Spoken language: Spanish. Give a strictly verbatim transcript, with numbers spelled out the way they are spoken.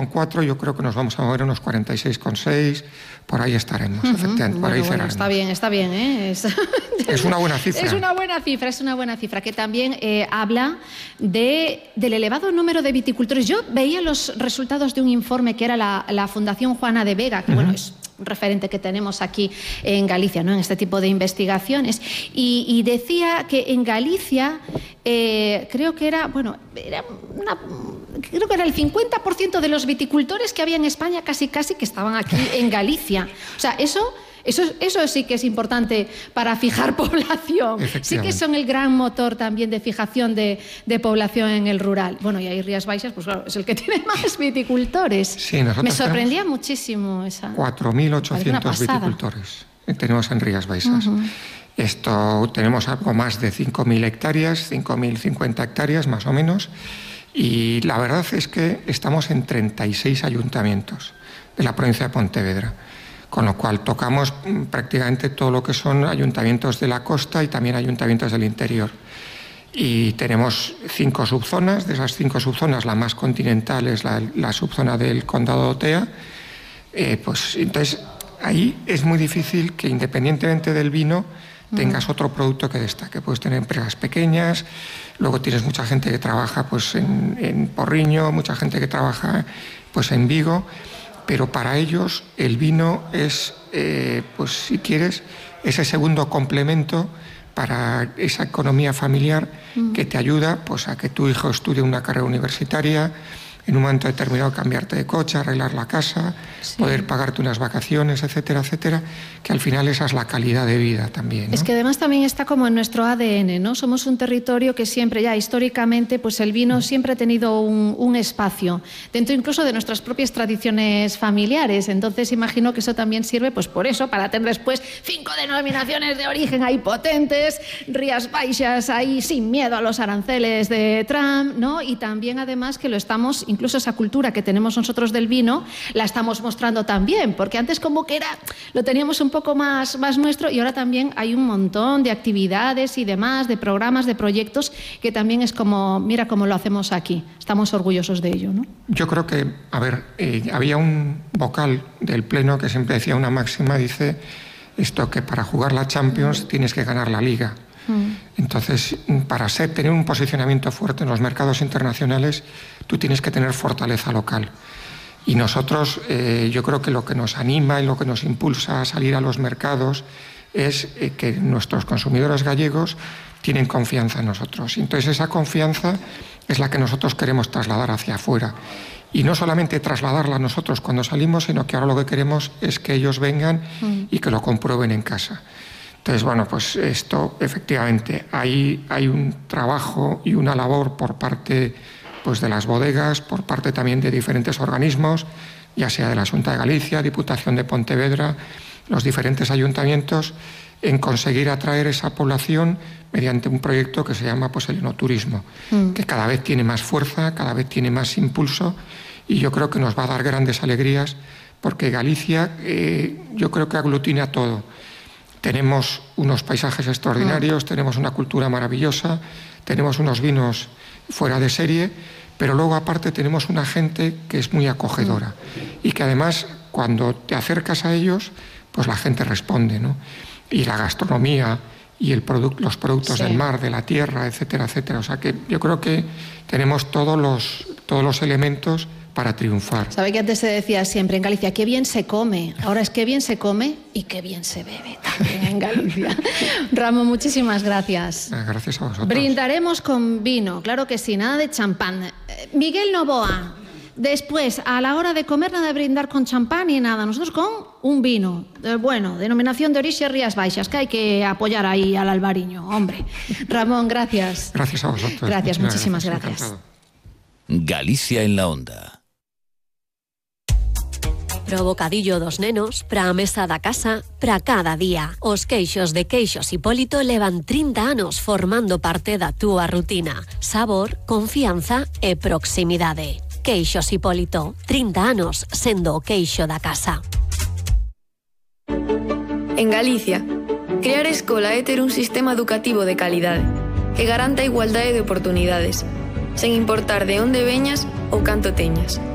coma cuatro, yo creo que nos vamos a mover unos cuarenta y seis coma seis, por ahí estaremos, uh-huh. efectivamente, por bueno, ahí bueno, cerraremos. Está bien, está bien, ¿eh? Es... es una buena cifra. Es una buena cifra, es una buena cifra, que también eh, habla de, del elevado número de viticultores. Yo veía los resultados de un informe que era la, la Fundación Juana de Vega, que uh-huh. bueno, es un referente que tenemos aquí en Galicia, ¿no?, en este tipo de investigaciones, y, y decía que en Galicia eh, creo que era, bueno, era una, creo que era el cincuenta por ciento de los viticultores que había en España casi casi que estaban aquí en Galicia. O sea, eso... Eso, eso sí que es importante para fijar población. Sí que son el gran motor también de fijación de, de población en el rural. Bueno, y ahí Rías Baixas, pues claro, es el que tiene más viticultores. Sí, nosotros me sorprendía muchísimo esa... cuatro mil ochocientos viticultores tenemos en Rías Baixas. Uh-huh. Esto, tenemos algo más de cinco mil hectáreas, cinco mil cincuenta hectáreas más o menos, y la verdad es que estamos en treinta y seis ayuntamientos de la provincia de Pontevedra, con lo cual tocamos prácticamente todo lo que son ayuntamientos de la costa y también ayuntamientos del interior. Y tenemos cinco subzonas. De esas cinco subzonas, la más continental es la, la subzona del Condado de Otea. Eh, pues, entonces, ahí es muy difícil que, independientemente del vino, tengas otro producto que destaque. Puedes tener empresas pequeñas, luego tienes mucha gente que trabaja pues, en, en Porriño, mucha gente que trabaja pues, en Vigo, pero para ellos el vino es, eh, pues si quieres, ese segundo complemento para esa economía familiar mm. que te ayuda pues, a que tu hijo estudie una carrera universitaria, en un momento determinado cambiarte de coche, arreglar la casa, sí. poder pagarte unas vacaciones, etcétera, etcétera, que al final esa es la calidad de vida también, ¿no? Es que además también está como en nuestro A D N, ¿no? Somos un territorio que siempre ya históricamente, pues el vino mm. siempre ha tenido un, un espacio, dentro incluso de nuestras propias tradiciones familiares. Entonces imagino que eso también sirve, pues por eso, para tener después cinco denominaciones de origen ahí potentes, Rías Baixas ahí sin miedo a los aranceles de Trump, ¿no? Y también además que lo estamos... incluso esa cultura que tenemos nosotros del vino, la estamos mostrando también, porque antes como que era, lo teníamos un poco más, más nuestro, y ahora también hay un montón de actividades y demás, de programas, de proyectos, que también es como, mira cómo lo hacemos aquí, estamos orgullosos de ello, ¿no? Yo creo que, a ver, eh, había un vocal del Pleno que siempre decía una máxima, dice esto, que para jugar la Champions tienes que ganar la Liga. Entonces, para ser, tener un posicionamiento fuerte en los mercados internacionales, tú tienes que tener fortaleza local. Y nosotros, eh, yo creo que lo que nos anima y lo que nos impulsa a salir a los mercados es eh, que nuestros consumidores gallegos tienen confianza en nosotros. Entonces, esa confianza es la que nosotros queremos trasladar hacia afuera. Y no solamente trasladarla a nosotros cuando salimos, sino que ahora lo que queremos es que ellos vengan y que lo comprueben en casa. Entonces, bueno, pues esto, efectivamente, hay, hay un trabajo y una labor por parte pues, de las bodegas, por parte también de diferentes organismos, ya sea de la Xunta de Galicia, Diputación de Pontevedra, los diferentes ayuntamientos, en conseguir atraer esa población mediante un proyecto que se llama pues, el enoturismo, mm. que cada vez tiene más fuerza, cada vez tiene más impulso, y yo creo que nos va a dar grandes alegrías, porque Galicia eh, yo creo que aglutina todo. Tenemos unos paisajes extraordinarios, tenemos una cultura maravillosa, tenemos unos vinos fuera de serie, pero luego aparte tenemos una gente que es muy acogedora y que además cuando te acercas a ellos, pues la gente responde, ¿no? Y la gastronomía y el produc- los productos sí. del mar, de la tierra, etcétera, etcétera. O sea que yo creo que tenemos todos los, todos los elementos para triunfar. Sabe que antes se decía siempre en Galicia, qué bien se come, ahora es qué bien se come y qué bien se bebe también en Galicia. Ramón, muchísimas gracias. Gracias a vosotros. Brindaremos con vino, claro que sí, nada de champán. Miguel Novoa, después, a la hora de comer, nada de brindar con champán ni nada, nosotros con un vino, eh, bueno, denominación de origen Rías Baixas, que hay que apoyar ahí al Albariño, hombre. Ramón, gracias. Gracias a vosotros. Gracias, muchísimas gracias. gracias. Galicia en la onda. Pro bocadillo dos nenos, pra mesa da casa, pra cada día. Os queixos de Queixos Hipólito levan trinta anos formando parte da túa rutina. Sabor, confianza e proximidade. Queixos Hipólito, trinta anos sendo o queixo da casa. En Galicia, crear escola é ter un sistema educativo de calidade que garanta a igualdade de oportunidades, sen importar de onde veñas ou canto teñas.